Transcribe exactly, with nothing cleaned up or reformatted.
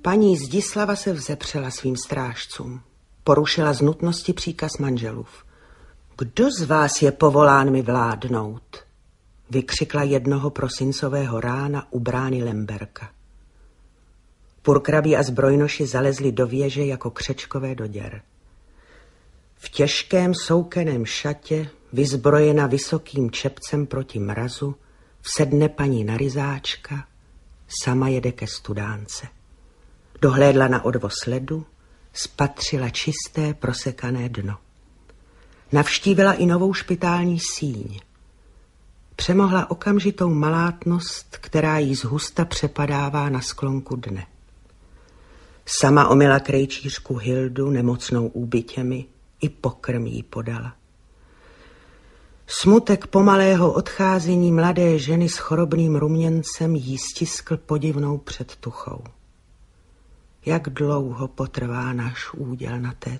Paní Zdislava se vzepřela svým strážcům. Porušila z nutnosti příkaz manželův. Kdo z vás je povolán mi vládnout? Vykřikla jednoho prosincového rána u brány Lemberka. Purkrabí a zbrojnoši zalezli do věže jako křečkové do děr. V těžkém soukeném šatě, vyzbrojena vysokým čepcem proti mrazu, vsedne paní naryzáčka, sama jede ke studánce. Dohlédla na odvoz ledu, spatřila čisté prosekané dno. Navštívila i novou špitální síň. Přemohla okamžitou malátnost, která jí zhusta přepadává na sklonku dne. Sama omila krejčířku Hildu nemocnou úbytěmi, i pokrm jí podala. Smutek pomalého odcházení mladé ženy s chorobným ruměncem jí stiskl podivnou předtuchou. Jak dlouho potrvá náš úděl na té